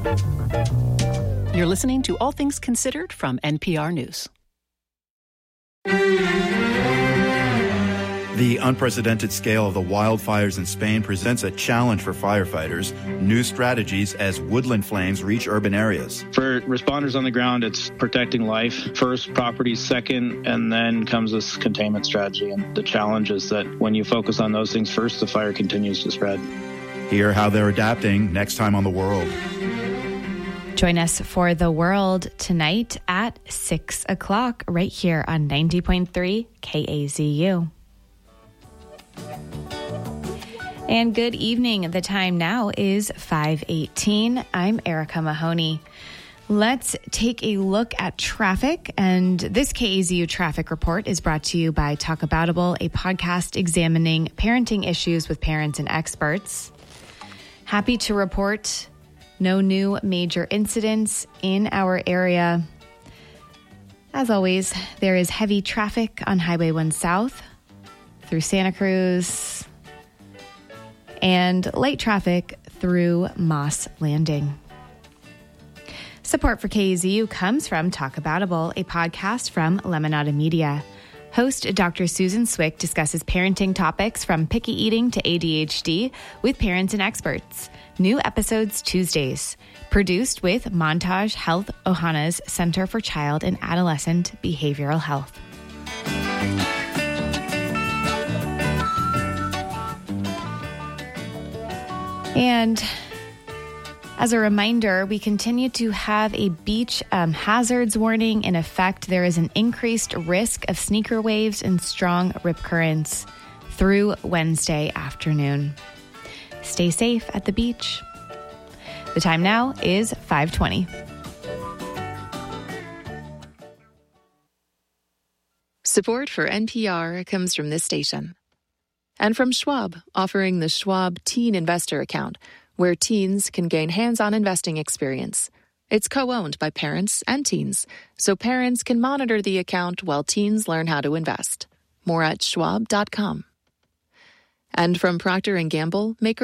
You're listening to All Things Considered from NPR News. The unprecedented scale of the wildfires in Spain presents a challenge for firefighters. New strategies as woodland flames reach urban areas. For responders on the ground, it's protecting life first, property second, and then comes this containment strategy. And the challenge is that when you focus on those things first, the fire continues to spread. Hear how they're adapting next time on The World. Join us for The World tonight at 6 o'clock right here on 90.3 KAZU. And good evening. The time now is 5:18. I'm Erica Mahoney. Let's take a look at traffic. And this KAZU traffic report is brought to you by Talk Aboutable, a podcast examining parenting issues with parents and experts. Happy to report no new major incidents in our area. As always, there is heavy traffic on Highway 1 South through Santa Cruz and light traffic through Moss Landing. Support for KAZU comes from Talk Aboutable, a podcast from Lemonada Media. Host Dr. Susan Swick discusses parenting topics from picky eating to ADHD with parents and experts. New episodes Tuesdays. Produced with Montage Health Ohana's Center for Child and Adolescent Behavioral Health. And as a reminder, we continue to have a beach hazards warning in effect. There is an increased risk of sneaker waves and strong rip currents through Wednesday afternoon. Stay safe at the beach. The time now is 5:20. Support for NPR comes from this station. And from Schwab, offering the Schwab Teen Investor Account, where teens can gain hands-on investing experience. It's co-owned by parents and teens, so parents can monitor the account while teens learn how to invest. More at schwab.com. And from Procter & Gamble, maker